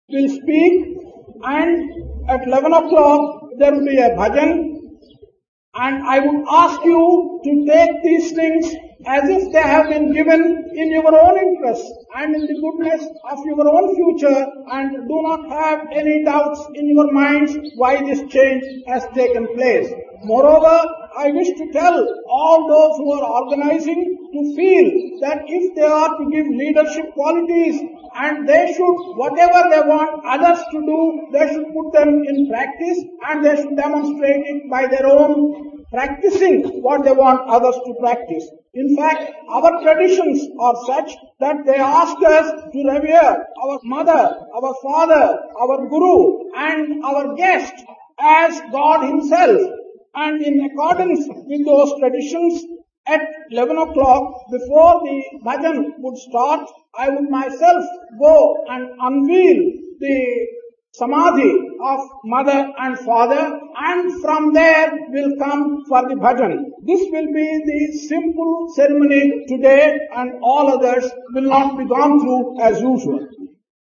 will speak, and at 11 o'clock there will be a bhajan, and I would ask you to take these things as if they have been given in your own interest and in the goodness of your own future, and do not have any doubts in your minds why this change has taken place. Moreover, I wish to tell all those who are organizing to feel that if they are to give leadership qualities, and they should, whatever they want others to do, they should put them in practice, and they should demonstrate it by their own practicing what they want others to practice. In fact, our traditions are such that they ask us to revere our mother, our father, our guru, and our guest as God himself. And in accordance with those traditions, at 11 o'clock, before the bhajan would start, I would myself go and unveil the samadhi of mother and father, and from there will come for the bhajan. This will be the simple ceremony today, and all others will not be gone through as usual.